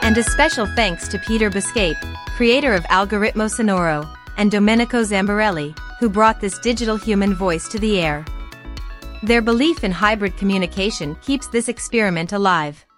And a special thanks to Peter Biscape, creator of Algoritmo Sonoro, and Domenico Zambarelli, who brought this digital human voice to the air. Their belief in hybrid communication keeps this experiment alive.